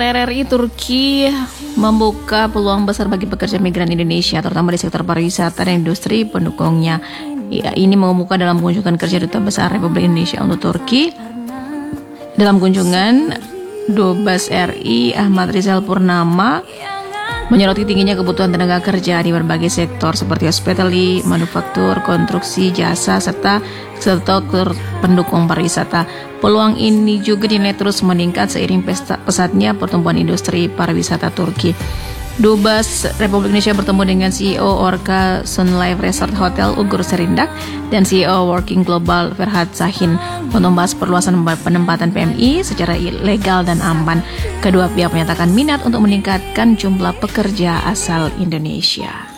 RRI Turki membuka peluang besar bagi pekerja migran Indonesia, terutama di sektor pariwisata dan industri pendukungnya. Ya, ini mengemuka dalam kunjungan kerja Duta Besar Republik Indonesia untuk Turki. Dalam kunjungan, Dubes RI Ahmad Rizal Purnama menyoroti tingginya kebutuhan tenaga kerja di berbagai sektor seperti hospitality, manufaktur, konstruksi, jasa, serta sektor pendukung pariwisata. Peluang ini juga dinilai terus meningkat seiring pesatnya pertumbuhan industri pariwisata Turki. Dubes Republik Indonesia bertemu dengan CEO Orca Sun Life Resort Hotel Ugur Serindak dan CEO Working Global Ferhat Sahin untuk membahas perluasan penempatan PMI secara legal dan aman. Kedua pihak menyatakan minat untuk meningkatkan jumlah pekerja asal Indonesia.